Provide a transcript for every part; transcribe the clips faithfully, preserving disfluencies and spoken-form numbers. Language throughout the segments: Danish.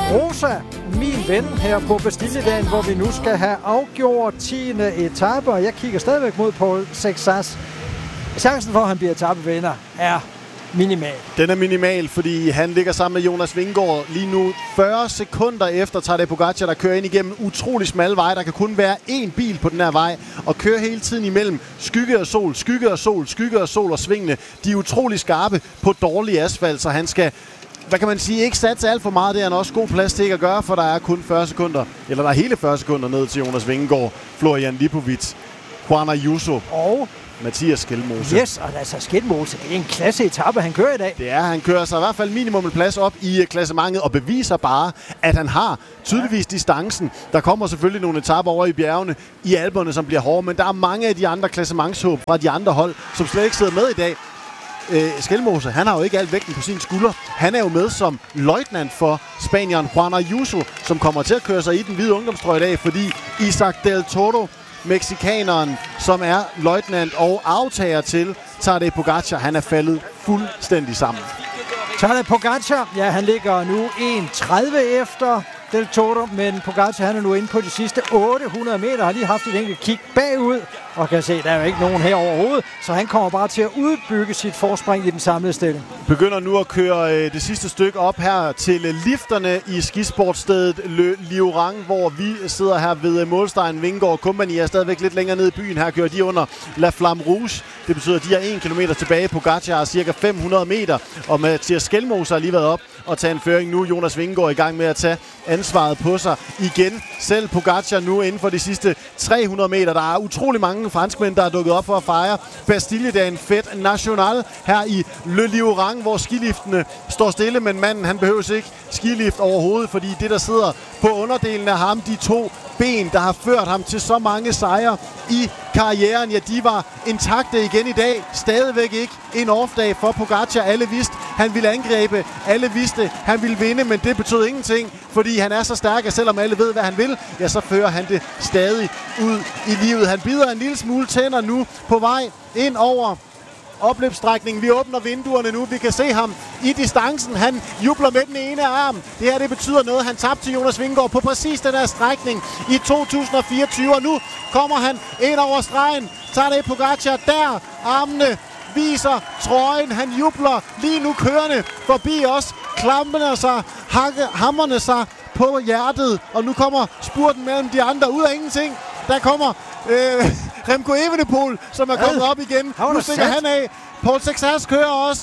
Rosa, min ven her på Bastilledagen, hvor vi nu skal have afgjort tiende etape, og jeg kigger stadigvæk mod Paul Sexas. Chancen for, at han bliver etapevinder, er minimal. Den er minimal, fordi han ligger sammen med Jonas Vingegaard lige nu fyrre sekunder efter Tadej Pogačar, der kører ind igennem utrolig smalle veje. Der kan kun være én bil på den her vej, og kører hele tiden imellem skygge og sol, skygge og sol, skygge og sol og svingene. De er utrolig skarpe på dårlig asfalt, så han skal, hvad kan man sige, ikke satse alt for meget. Det er han også god plads til ikke at gøre, for der er kun fyrre sekunder, eller der er hele fyrre sekunder ned til Jonas Vingegaard, Florian Lipovic, Juan Ayuso og Mathias Skelmose. Yes, og altså Skelmose, det er en klasse etape, han kører i dag. Det er, han kører sig i hvert fald minimum en plads op i klassementet og beviser bare, at han har tydeligvis distancen. Der kommer selvfølgelig nogle etaper over i bjergene, i Alperne, som bliver hårde, men der er mange af de andre klassementshåb fra de andre hold, som slet ikke sidder med i dag. Øh, Skelmose, han har jo ikke alt vægten på sine skuldre. Han er jo med som løjtnant for spanieren Juan Ayuso, som kommer til at køre sig i den hvide ungdomstrøje i dag, fordi Isaac Del Toro, mexikaneren, som er løjtnant og aftager til Tadej Pogačar, han er faldet fuldstændig sammen. Tadej Pogačar, ja, han ligger nu en tredive efter Del Toro, men Pogačar, han er nu inde på de sidste otte hundrede meter, har lige haft et enkelt kig bagud, og kan se, der er jo ikke nogen her overhovedet, så han kommer bare til at udbygge sit forspring i den samlede stilling. Begynder nu at køre øh, det sidste stykke op her til øh, lifterne i skisportstedet Le Liorang, hvor vi sidder her ved øh, målstregen. Vingegaard Company er stadigvæk lidt længere nede i byen. Her kører de under La Flamme Rouge. Det betyder, at de er en kilometer tilbage. Pogačar har cirka fem hundrede meter, og Mathias Skelmose har lige været op og tage en føring nu. Jonas Vingegaard er i gang med at tage ansvaret på sig igen. Selv Pogačar nu inden for de sidste tre hundrede meter. Der er utrolig mange franskmænd, der er dukket op for at fejre Bastilledagen Fête Nationale her i Le Liorang, hvor skiliftene står stille, men manden, han behøver ikke skilift overhovedet, fordi det, der sidder på underdelen af ham, de to ben, der har ført ham til så mange sejre i karrieren, ja, de var intakte igen i dag. Stadigvæk ikke en off-dag for Pogačar. Alle vidste, han ville angribe. Alle vidste, han ville vinde, men det betød ingenting, fordi han er så stærk, at selvom alle ved, hvad han vil, ja, så fører han det stadig ud i livet. Han bider en lille smule tænder nu på vej ind over opløbsstrækningen. Vi åbner vinduerne nu. Vi kan se ham i distancen. Han jubler med den ene arm. Det her, det betyder noget. Han tabte til Jonas Vingegaard på præcis den her strækning i to tusind og fireogtyve. Og nu kommer han ind over stregen. Tadej Pogačar der. Armene viser trøjen. Han jubler lige nu kørende forbi os. Klamperne sig, hakke, hammerne sig på hjertet. Og nu kommer spurten mellem de andre ud af ingenting. Der kommer øh, Remco Evenepoel, som er kommet op igen. Nu stikker han af. Paul Sexas kører også.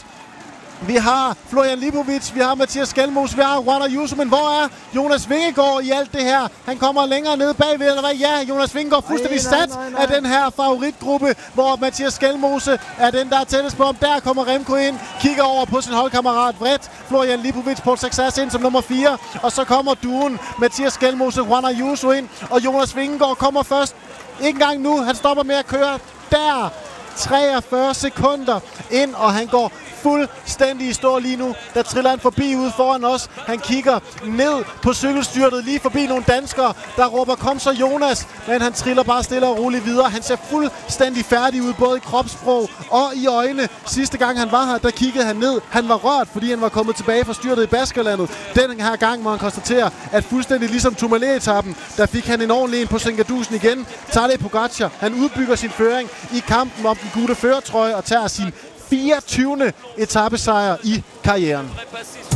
Vi har Florian Lipovic, vi har Mathias Skelmose, vi har Juan Ayuso, men hvor er Jonas Vingegaard i alt det her? Han kommer længere ned bagved, eller hvad? Ja, Jonas Vingegaard fuldstændig sat af den her favoritgruppe, hvor Mathias Skelmose er den, der er tættest på ham. Der kommer Remco ind, kigger over på sin holdkammerat vredt. Florian Lipovic, Paul Sexas ind som nummer fire, og så kommer duen Mathias Skelmose, Juan Ayuso ind, og Jonas Vingegaard kommer først. Ikke engang nu, han stopper med at køre der. treogfyrre sekunder ind, og han går fuldstændig i stå lige nu. Der triller han forbi ude foran os. Han kigger ned på cykelstyrtet, lige forbi nogle danskere, der råber, kom så Jonas, men han triller bare stille og roligt videre. Han ser fuldstændig færdig ud, både i kropssprog og i øjne. Sidste gang han var her, der kiggede han ned. Han var rørt, fordi han var kommet tilbage fra styrtet i Baskerlandet. Den her gang må han konstatere, at fuldstændig ligesom Tourmalet-etappen, der fik han en ordentlig en på Sengadusen igen. Tadej Pogačar, han udbygger sin føring i kampen om den gule førertrøje og tager sin fireogtyvende etapesejr i karrieren.